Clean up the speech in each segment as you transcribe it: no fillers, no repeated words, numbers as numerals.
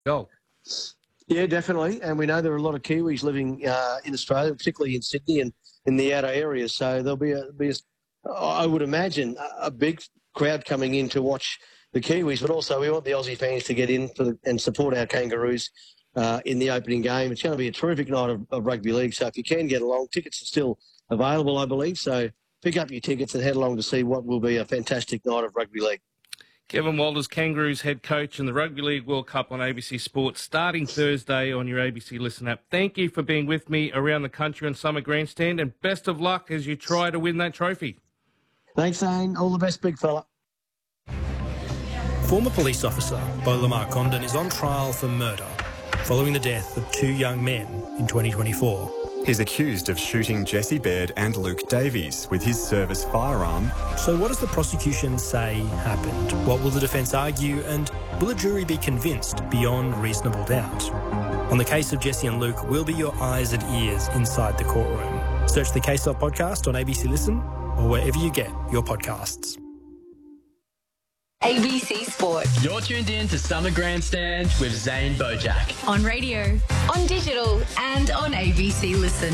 Goal. Yeah, definitely. And we know there are a lot of Kiwis living in Australia, particularly in Sydney and in the outer areas. So there'll be I would imagine, a big crowd coming in to watch the Kiwis, but also we want the Aussie fans to get in and support our Kangaroos in the opening game. It's going to be a terrific night of rugby league. So if you can get along, tickets are still available, I believe. So pick up your tickets and head along to see what will be a fantastic night of rugby league. Kevin Walters, Kangaroos head coach in the Rugby League World Cup on ABC Sports, starting Thursday on your ABC Listen app. Thank you for being with me around the country on Summer Grandstand, and best of luck as you try to win that trophy. Thanks, Zane. All the best, big fella. Former police officer Beau Lamar Condon is on trial for murder following the death of two young men in 2024. He's accused of shooting Jesse Baird and Luke Davies with his service firearm. So what does the prosecution say happened? What will the defence argue, and will a jury be convinced beyond reasonable doubt? On the case of Jesse and Luke, we'll be your eyes and ears inside the courtroom. Search the Case Up podcast on ABC Listen or wherever you get your podcasts. ABC Sport. You're tuned in to Summer Grandstand with Zane Bojack. On radio, on digital, and on ABC Listen.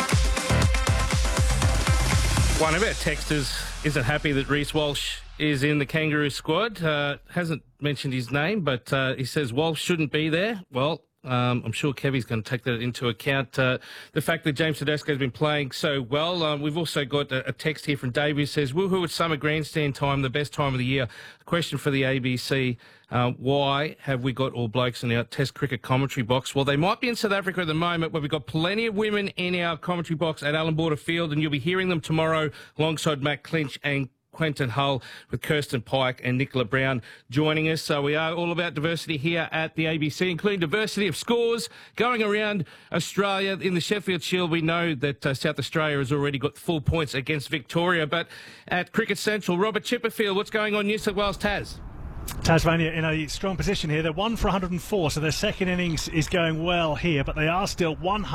One of our texters isn't happy that Reece Walsh is in the Kangaroo squad. Hasn't mentioned his name, but he says Walsh shouldn't be there. Well, I'm sure Kevy's going to take that into account. The fact that James Tedesco has been playing so well. We've also got a text here from Dave who says, woohoo, it's Summer Grandstand time, the best time of the year. Question for the ABC, why have we got all blokes in our Test cricket commentary box? Well, they might be in South Africa at the moment, but we've got plenty of women in our commentary box at Allan Border Field, and you'll be hearing them tomorrow alongside Matt Clinch and Quentin Hull, with Kirsten Pike and Nicola Brown joining us. So we are all about diversity here at the ABC, including diversity of scores going around Australia. In the Sheffield Shield, we know that South Australia has already got full points against Victoria. But at Cricket Central, Robert Chipperfield, what's going on New South Wales, Taz? Tasmania in a strong position here. They're 1 for 104, so their second innings is going well here, but they are still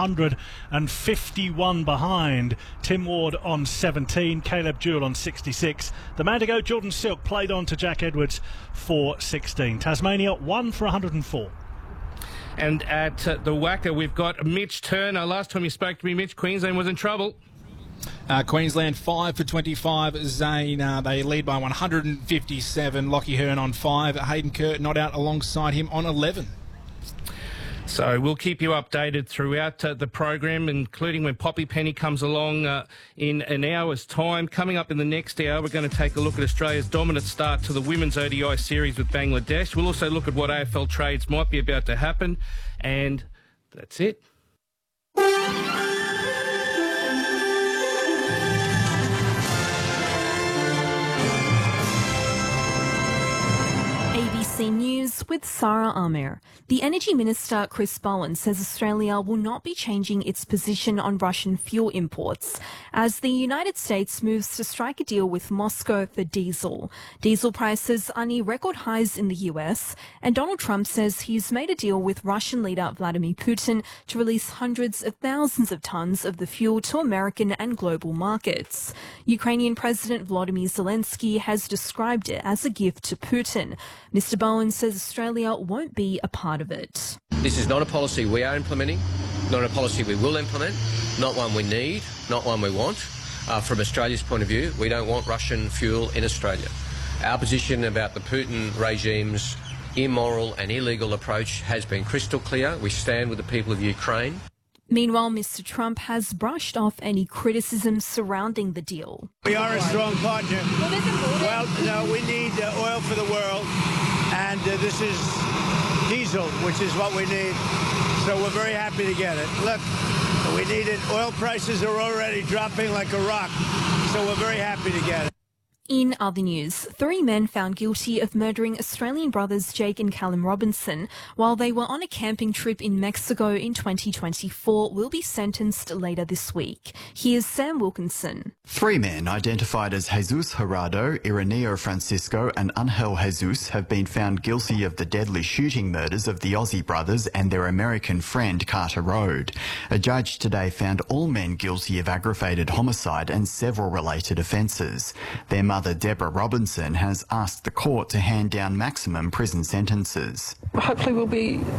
151 behind. Tim Ward on 17, Caleb Jewell on 66. The man to go, Jordan Silk, played on to Jack Edwards for 16. Tasmania 1 for 104. And at the WACA, we've got Mitch Turner. Last time you spoke to me, Mitch, Queensland was in trouble. Queensland 5 for 25. Zane, they lead by 157. Lockie Hearn on 5. Hayden Kerr not out alongside him on 11. So we'll keep you updated throughout the program, including when Poppy Penny comes along in an hour's time. Coming up in the next hour, we're going to take a look at Australia's dominant start to the Women's ODI series with Bangladesh. We'll also look at what AFL trades might be about to happen. And that's it. ABC News with Sarah Amir. The Energy Minister Chris Bowen says Australia will not be changing its position on Russian fuel imports as the United States moves to strike a deal with Moscow for diesel. Diesel prices are near record highs in the US, and Donald Trump says he's made a deal with Russian leader Vladimir Putin to release hundreds of thousands of tons of the fuel to American and global markets. Ukrainian President Volodymyr Zelensky has described it as a gift to Putin. Mr. Bowen says Australia won't be a part of it. This is not a policy we are implementing, not a policy we will implement, not one we need, not one we want. From Australia's point of view, we don't want Russian fuel in Australia. Our position about the Putin regime's immoral and illegal approach has been crystal clear. We stand with the people of Ukraine. Meanwhile, Mr. Trump has brushed off any criticism surrounding the deal. We are a strong partner. Well, no, we need oil for the world, and this is diesel, which is what we need. So we're very happy to get it. Look, we need it. Oil prices are already dropping like a rock, so we're very happy to get it. In other news, 3 men found guilty of murdering Australian brothers Jake and Callum Robinson while they were on a camping trip in Mexico in 2024 will be sentenced later this week. Here's Sam Wilkinson. 3 men identified as Jesus Gerardo, Ireneo Francisco and Angel Jesus have been found guilty of the deadly shooting murders of the Aussie brothers and their American friend Carter Road. A judge today found all men guilty of aggravated homicide and several related offences. Their mother, Deborah Robinson, has asked the court to hand down maximum prison sentences. Hopefully we'll be